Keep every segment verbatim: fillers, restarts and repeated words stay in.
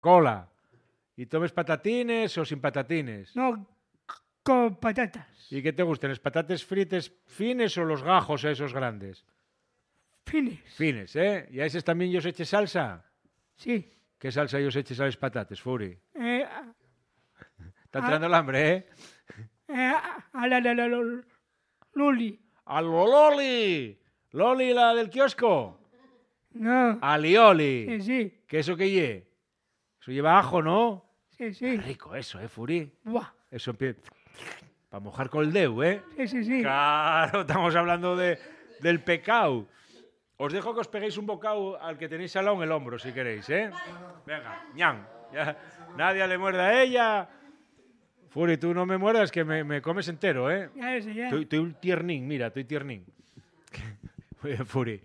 Cola. ¿Y tomes patatines o sin patatines? No, con patatas. ¿Y qué te gustan, los patates frites fines o los gajos esos grandes? Fines. Fines, ¿eh? ¿Y a esos también yo os eche salsa? Sí. ¿Qué salsa yo os eches a los patates, Furi? Eh, Está entrando el hambre, ¿eh? eh, a la, la, la, la, Luli. ¡A lo Loli! ¿Loli, la del kiosco? No. ¡Alioli! Sí, sí. ¿Qué eso que lle? Eso lleva ajo, ¿no? Sí, sí. Qué rico eso, ¿eh, Furi? Buah. Eso empieza... Para mojar con el dedo, ¿eh? Sí, sí, sí. Claro, estamos hablando de, del pecado. Os dejo que os peguéis un bocado al que tenéis al lado en el hombro, si queréis, ¿eh? Venga, ñam. Ya, nadie le muerda a ella. Furi, tú no me muerdas, que me, me comes entero, ¿eh? Ya ese, ya. Estoy, estoy un tiernín, mira, estoy tiernín. Muy bien, Furi.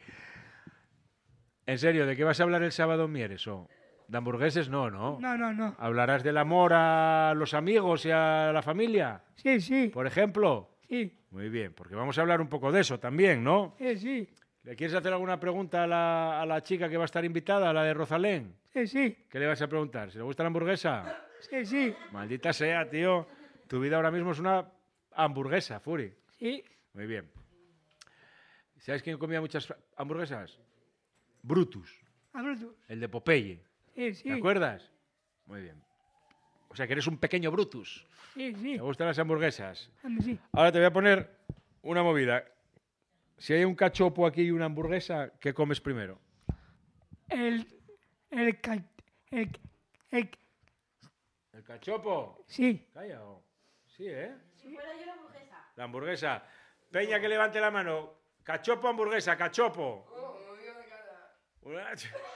En serio, ¿de qué vas a hablar el sábado en Mieres? ¿O de hamburgueses? No, no. No, no, no. ¿Hablarás del amor a los amigos y a la familia? Sí, sí. Por ejemplo. Sí. Muy bien, porque vamos a hablar un poco de eso también, ¿no? Sí, sí. ¿Le quieres hacer alguna pregunta a la, a la chica que va a estar invitada, a la de Rosalén? Sí, sí. ¿Qué le vas a preguntar? ¿Se le gusta la hamburguesa? Sí, sí. Maldita sea, tío. Tu vida ahora mismo es una hamburguesa, Furi. Sí. Muy bien. ¿Sabes quién comía muchas hamburguesas? Brutus, Brutus. el de Popeye. Sí, sí. ¿Te acuerdas? Muy bien. O sea que eres un pequeño Brutus. Sí, sí. ¿Te gustan las hamburguesas? A mí sí. Ahora te voy a poner una movida. Si hay un cachopo aquí y una hamburguesa, ¿qué comes primero? El... El... ca- El... El... ¿El cachopo? Sí. Calla. oh. Sí, ¿eh? Si fuera yo la hamburguesa. La hamburguesa. Peña, que levante la mano. Cachopo, hamburguesa, cachopo. Una-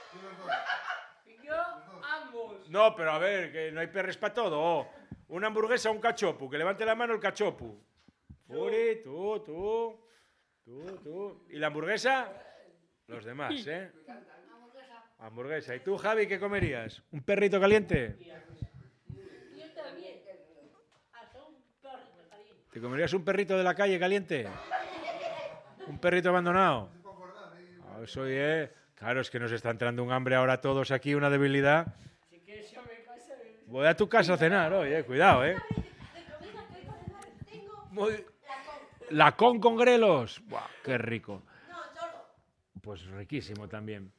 Yo, ambos. No, pero a ver, que no hay perres para todo. oh. Una hamburguesa o un cachopo. Que levante la mano el cachopo. Furi, tú, tú, tú, tú. ¿Y la hamburguesa? Los demás, ¿eh? Hamburguesa. ¿Y tú, Javi, qué comerías? ¿Un perrito caliente? Yo también. Hasta un perro caliente. ¿Te comerías un perrito de la calle caliente? ¿Un perrito abandonado? Ah, eso, ¿eh? Claro, es que nos está entrando un hambre ahora a todos aquí, una debilidad. Si quieres yo me casa. Voy a tu casa a cenar hoy, eh. Cuidado, ¿eh? De comida que hoy para cenar tengo Muy- la con. La con con grelos. Buah, qué rico. No, solo. Pues riquísimo también.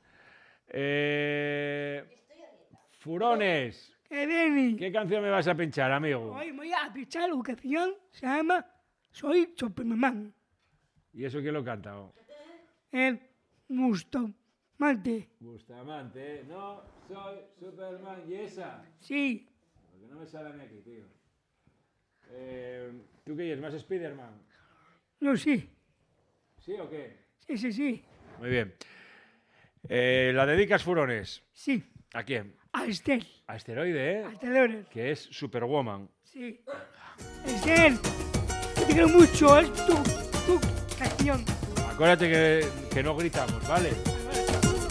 Eh, Estoy a dieta. Furones, ¿Qué viene? ¿qué canción me vas a pinchar, amigo? Hoy voy a pichar una canción. Se llama Soy Superman. ¿Y eso quién lo canta? oh? El Bustamante. Bustamante, ¿eh? No, soy Superman. ¿Y esa? Sí. Porque no me sale a mí aquí, tío. Eh, ¿Tú qué eres? ¿Más Spiderman? No, sí. ¿Sí o qué? Sí, sí, sí. Muy bien. Eh, ¿La dedicas, Furones? Sí. ¿A quién? A Estel. A Esteroide, ¿eh? A Estel. Que es Superwoman. Sí. Estel. Te quiero mucho. Es tu, tu canción. Acuérdate que, que no gritamos, ¿vale?